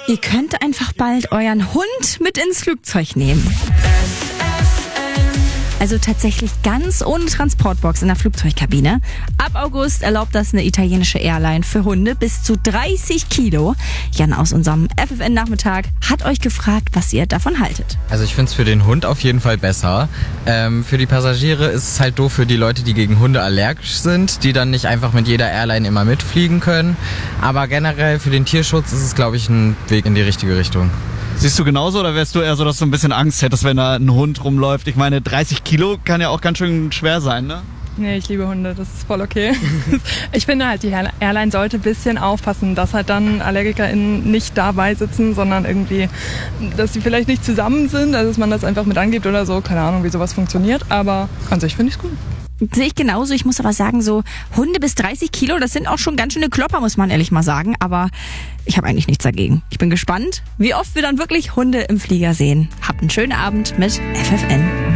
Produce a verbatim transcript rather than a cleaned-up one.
Ihr könnt einfach bald euren Hund mit ins Flugzeug nehmen. Also tatsächlich ganz ohne Transportbox in der Flugzeugkabine. Ab August erlaubt das eine italienische Airline für Hunde bis zu dreißig Kilo. Jan aus unserem F F N-Nachmittag hat euch gefragt, was ihr davon haltet. Also ich finde es für den Hund auf jeden Fall besser. Ähm, für die Passagiere ist es halt doof für die Leute, die gegen Hunde allergisch sind, die dann nicht einfach mit jeder Airline immer mitfliegen können. Aber generell für den Tierschutz ist es, glaube ich, ein Weg in die richtige Richtung. Siehst du genauso oder wärst du eher so, dass du ein bisschen Angst hättest, wenn da ein Hund rumläuft? Ich meine, dreißig Kilo kann ja auch ganz schön schwer sein, ne? Nee, ich liebe Hunde, das ist voll okay. Ich finde halt, die Airline sollte ein bisschen aufpassen, dass halt dann AllergikerInnen nicht dabei sitzen, sondern irgendwie, dass sie vielleicht nicht zusammen sind, also dass man das einfach mit angibt oder so. Keine Ahnung, wie sowas funktioniert, aber an sich finde ich es gut. Sehe ich genauso. Ich muss aber sagen, so Hunde bis dreißig Kilo, das sind auch schon ganz schöne Klopper, muss man ehrlich mal sagen. Aber ich habe eigentlich nichts dagegen. Ich bin gespannt, wie oft wir dann wirklich Hunde im Flieger sehen. Habt einen schönen Abend mit F F N.